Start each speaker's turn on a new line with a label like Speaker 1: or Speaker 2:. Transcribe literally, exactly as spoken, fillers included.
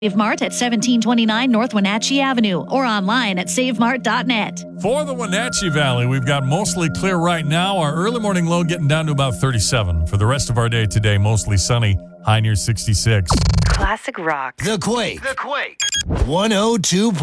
Speaker 1: Save Mart at seventeen twenty-nine North Wenatchee Avenue or online at save mart dot net.
Speaker 2: For the Wenatchee Valley, we've got mostly clear right now. Our early morning low getting down to about thirty-seven. For the rest of our day today, mostly sunny, high near sixty-six.
Speaker 3: Classic rock.
Speaker 4: The Quake. The Quake. one oh two.